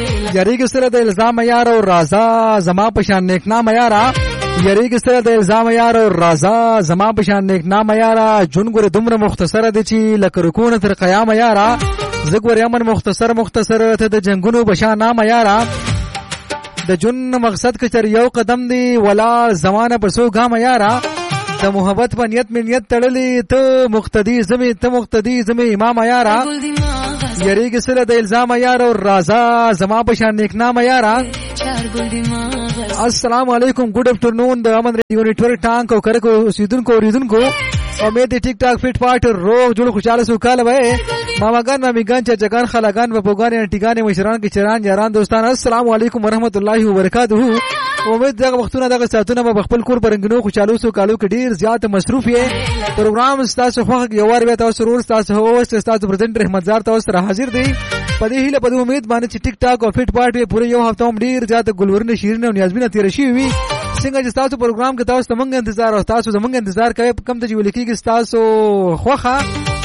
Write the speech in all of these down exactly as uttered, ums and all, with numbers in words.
یریږي سره د الزام یار او رازا زما پشان نیک نام یارا یریږي سره د الزام یار او رازا زما پشان نیک نام یارا جون ګره دومره مختصره دي چې لکه رکونه تر قیام یارا زګور یمن مختصر مختصر ته د جنگونو بشان نام یارا د جون مقصد کچر یو قدم دی ولا زمانه پسو ګام یارا د محبت په نیت می نیت تړلې ته مقتدی زمي ته مقتدی زمي امام یارا یریږي سره د الزام یار او رازا زما پشان نیک نام یارا السلام علیکم ګډ افټرنون د امن ریډیو نیټورک ټانک او کرکو اوسیدونکو اوریدونکو امید دی ټیک ټاک فټ پاٹ روغ جوړ خوشاله سو کال وای ماماګان مامګان چچګان خلاګان په پوګان ټیګان مشران کې چران یاران دوستان السلام علیکم ورحمت الله وبرکاتہ امید دغه وختونه دغه ساعتونه په خپل کور پرنګنو خوشاله سو کالو کې ډیر زیات مصروف یې پروګرام ستاسو خو یو ور وته سرور ستاسو هوست ستاسو پرزنټ رحمت زار تاسو سره حاضر دی په دې هیله په امید باندې چې ټیک ټاک او فټ پاٹ پورې یو هفته هم ډیر زیات ګلورن شیرین او نیازبینه تیر شي وي څنګه چې تاسو پروګرام کې تاسو تمنګ انتظار او تاسو زمنګ انتظار کوي کم ته ویل کېږي تاسو خوخه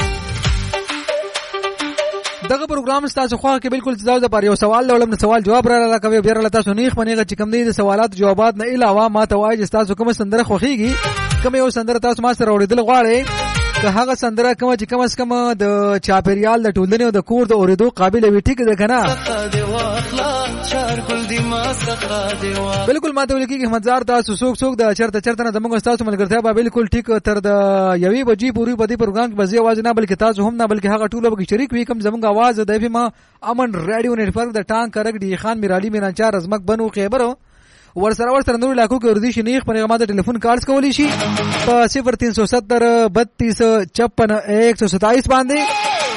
دغه پروګرام تاسو خو کې بالکل تاسو د پر یو سوال لولم سوال جواب را لکوي بیر له تاسو نیخ منیغه چې کوم دي سوالات جوابات نه علاوه ما ته وایي چې تاسو کوم سندره خوخيږي کوم یو سندره تاسو ما سره اوریدل غواړئ که هغه سندره کوم چې کم اس کم د چاپیریال د ټولنې او د کور د اوریدو قابل وي ټیک ده کنه بالکل ماته ولیکي احمدزار تاسو سوک سوک د چرته چرته نه زموږ تاسو ملګرتیا به بالکل ټیک تر د یوې بجې پوری په دې پروګرام کې بزي आवाज نه بلکې تاسو هم نه بلکې هغه ټول به شریک وي کوم زموږ आवाज د اف ام امن رادیو نیټورک د ټانک کرک دی خان میرالی میرانچار رزمک بنو خیبر ورسره ورسره نور علاقو کې اردو شنیخ په غما د ټلیفون کارډز کولی شي په صفر تین سو ستر بتیس چپن ایک سو ستائیس باندې